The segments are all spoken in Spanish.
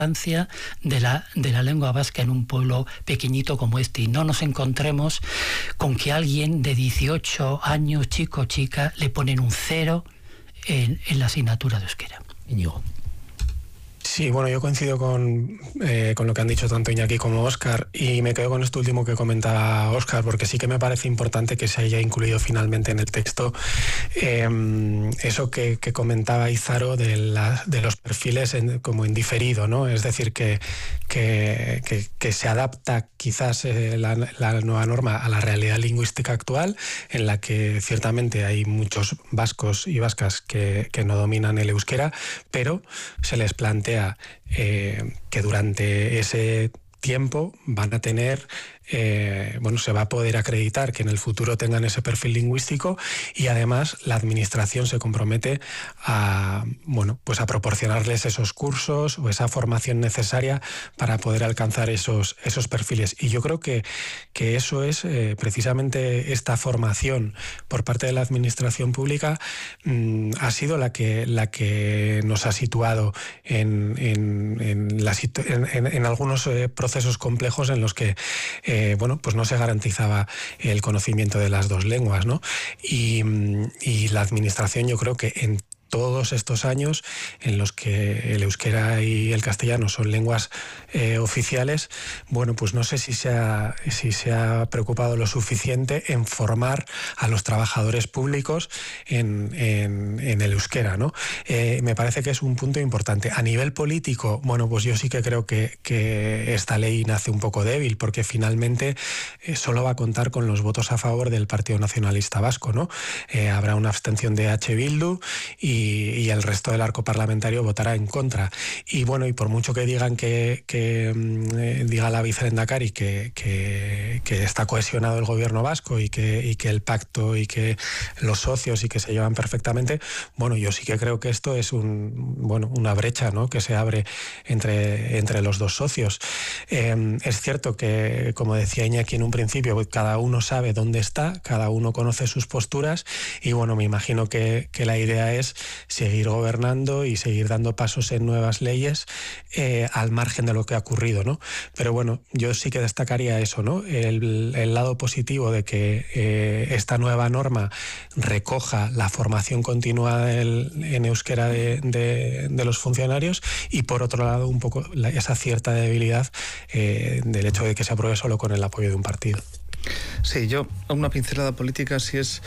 de la lengua vasca en un pueblo pequeñito como este, y no nos encontremos con que alguien de 18 años, chico o chica, le ponen un 0 en la asignatura de euskera. Íñigo. Sí, bueno, yo coincido con lo que han dicho tanto Iñaki como Óscar, y me quedo con esto último que comentaba Óscar, porque sí que me parece importante que se haya incluido finalmente en el texto eso que comentaba Izaro de los perfiles como en diferido, ¿no? Es decir, que se adapta quizás la nueva norma a la realidad lingüística actual, en la que ciertamente hay muchos vascos y vascas que no dominan el euskera, pero se les plantea que durante ese tiempo van a tener, se va a poder acreditar que en el futuro tengan ese perfil lingüístico, y además la administración se compromete a proporcionarles esos cursos o esa formación necesaria para poder alcanzar esos perfiles. Y yo creo que eso es precisamente esta formación por parte de la administración pública ha sido la que nos ha situado en algunos procesos complejos en los que no se garantizaba el conocimiento de las dos lenguas, ¿no? Y la administración, yo creo que en todos estos años en los que el euskera y el castellano son lenguas oficiales, pues no sé si se ha preocupado lo suficiente en formar a los trabajadores públicos en el euskera, ¿no? Me parece que es un punto importante. A nivel político, pues yo sí que creo que esta ley nace un poco débil, porque finalmente solo va a contar con los votos a favor del Partido Nacionalista Vasco, ¿no? Habrá una abstención de H. Bildu y el resto del arco parlamentario votará en contra. Y por mucho que digan diga la vicelehendakari que está cohesionado el gobierno vasco y que el pacto y que los socios y que se llevan perfectamente, yo sí que creo que esto es una brecha, ¿no?, que se abre entre los dos socios. Es cierto que, como decía Iñaki en un principio, cada uno sabe dónde está, cada uno conoce sus posturas, y me imagino que la idea es seguir gobernando y seguir dando pasos en nuevas leyes al margen de lo que ha ocurrido, ¿no? Pero yo sí que destacaría eso, ¿no? El lado positivo de que esta nueva norma recoja la formación continua en euskera de los funcionarios, y por otro lado un poco esa cierta debilidad del hecho de que se apruebe solo con el apoyo de un partido. Sí, yo una pincelada política sí es...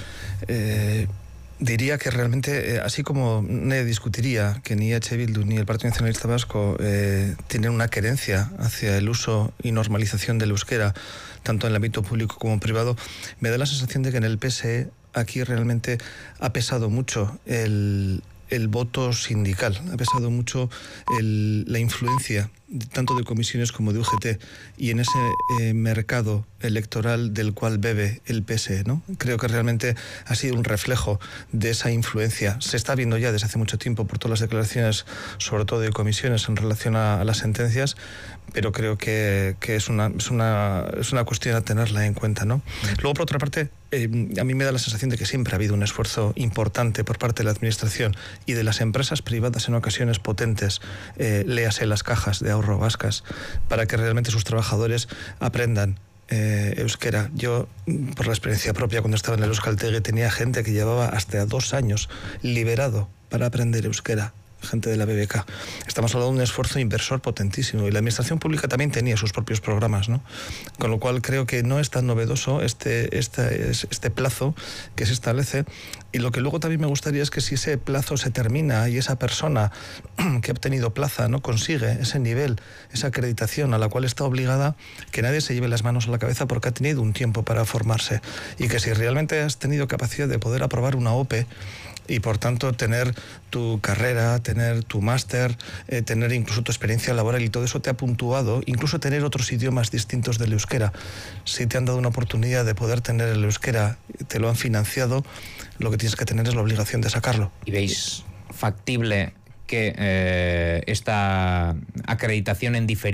diría que realmente, así como nadie discutiría que ni H. Bildu ni el Partido Nacionalista Vasco tienen una querencia hacia el uso y normalización del euskera, tanto en el ámbito público como privado, me da la sensación de que en el PSE aquí realmente ha pesado mucho el voto sindical, ha pesado mucho la influencia tanto de comisiones como de UGT, y en ese mercado electoral del cual bebe el PSE, ¿no? Creo que realmente ha sido un reflejo de esa influencia. Se está viendo ya desde hace mucho tiempo por todas las declaraciones, sobre todo de comisiones en relación a las sentencias, pero creo que es una cuestión a tenerla en cuenta, ¿no? Luego, por otra parte, a mí me da la sensación de que siempre ha habido un esfuerzo importante por parte de la administración y de las empresas privadas, en ocasiones potentes, léase las cajas de ahorro vascas, para que realmente sus trabajadores aprendan euskera. Yo, por la experiencia propia, cuando estaba en el Euskaltegi, tenía gente que llevaba hasta 2 años liberado para aprender euskera, gente de la BBK. Estamos hablando de un esfuerzo inversor potentísimo, y la administración pública también tenía sus propios programas, ¿no? Con lo cual creo que no es tan novedoso este plazo que se establece, y lo que luego también me gustaría es que si ese plazo se termina y esa persona que ha obtenido plaza no consigue ese nivel, esa acreditación a la cual está obligada, que nadie se lleve las manos a la cabeza porque ha tenido un tiempo para formarse, y que si realmente has tenido capacidad de poder aprobar una OPE y por tanto tener tu carrera, tener tu máster, tener incluso tu experiencia laboral, y todo eso te ha puntuado, incluso tener otros idiomas distintos del euskera, si te han dado una oportunidad de poder tener el euskera, te lo han financiado, lo que tienes que tener es la obligación de sacarlo. ¿Y veis factible que esta acreditación en diferido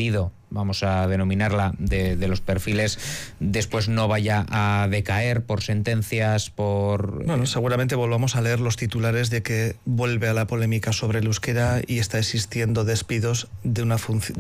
vamos a denominarla, de los perfiles, después no vaya a decaer por sentencias, por... Bueno, seguramente volvamos a leer los titulares de que vuelve a la polémica sobre el euskera y está existiendo despidos de una función